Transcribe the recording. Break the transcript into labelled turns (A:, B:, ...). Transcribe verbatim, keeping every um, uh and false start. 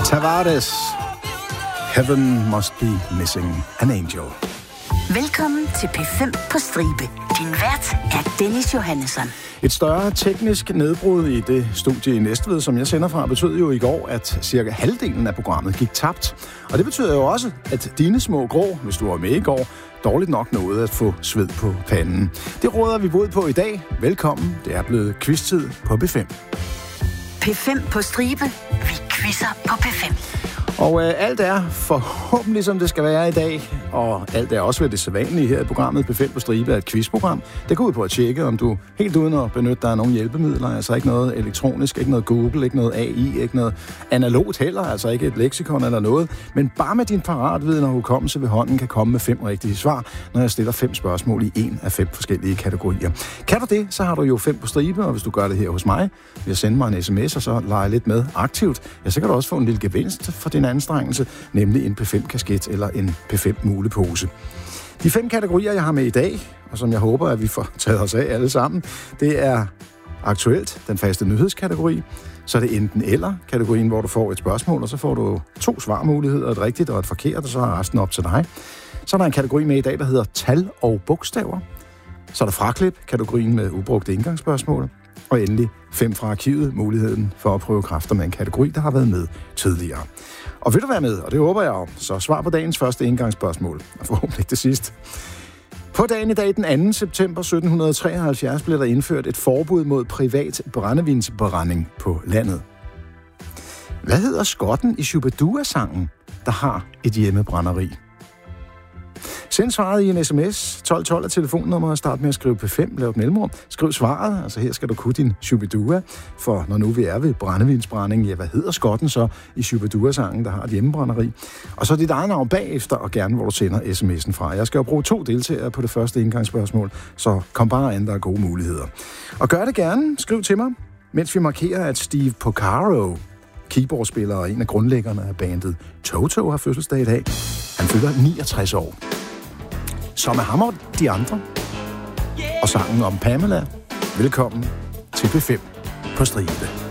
A: Tavares. Heaven must be missing an angel.
B: Velkommen til P fem på stribe. Din vært er Dennis Johannesson.
A: Et større teknisk nedbrud i det studie i Næstved, som jeg sender fra, betød jo i går, at cirka halvdelen af programmet gik tabt. Og det betyder jo også, at dine små grå, hvis du var med i går, dårligt nok nåede at få sved på panden. Det råder vi bod på i dag. Velkommen. Det er blevet quiz-tid på P fem.
B: P fem på stribe. Vi quizzer på P fem.
A: Og øh, alt er forhåbentlig, som det skal være i dag, og alt er også ved det sædvanlige her i programmet P fem på stribe er et quizprogram. Det går ud på at tjekke, om du helt uden at benytte dig af nogle hjælpemidler, altså ikke noget elektronisk, ikke noget Google, ikke noget A I, ikke noget analogt heller, altså ikke et leksikon eller noget, men bare med din paratviden og hukommelse ved hånden kan komme med fem rigtige svar, når jeg stiller fem spørgsmål i en af fem forskellige kategorier. Kan du det, så har du jo fem på stribe, og hvis du gør det her hos mig, vil jeg sende mig en sms, og så leger lidt med aktivt, ja, så kan du også få en lille gevinst for din anstrengelse, nemlig en P fem-kasket eller en P fem-mulepose. De fem kategorier, jeg har med i dag, og som jeg håber, at vi får taget os af alle sammen, det er aktuelt, den faste nyhedskategori, så er det enten eller kategorien, hvor du får et spørgsmål, og så får du to svarmuligheder, et rigtigt og et forkert, og så er resten op til dig. Så er der en kategori med i dag, der hedder tal og bogstaver. Så er der fraklip, kategorien med ubrugte indgangsspørgsmål. Og endelig fem fra arkivet, muligheden for at prøve kræfter med en kategori, der har været med tidligere. Og vil du være med, og det håber jeg jo, så svar på dagens første indgangsspørgsmål, og forhåbentlig det sidste. På dagen i dag, den anden september sytten treoghalvfjerds, blev der indført et forbud mod privat brændevinsbrænding på landet. Hvad hedder skotten i Shubidua-sangen, der har et hjemmebrænderi? Send svaret i en sms. tolv tolv er telefonnummeret. Start med at skrive P fem. Lav et mellemrum. Skriv svaret. Altså her skal du kunne din Shubidua. For når nu vi er ved brændevinsbrænding, ja, hvad hedder skotten så i Shubidua-sangen, der har et hjemmebrænderi? Og så dit eget navn bagefter, og gerne hvor du sender sms'en fra. Jeg skal jo bruge to deltagere på det første indgangsspørgsmål, så kom bare an, der er gode muligheder. Og gør det gerne. Skriv til mig, mens vi markerer, at Steve Porcaro, keyboardspiller og en af grundlæggerne af bandet Toto, har fødselsdag i dag. Han fylder niogtres år. Så med ham og de andre, og sangen om Pamela, velkommen til P fem på stribe.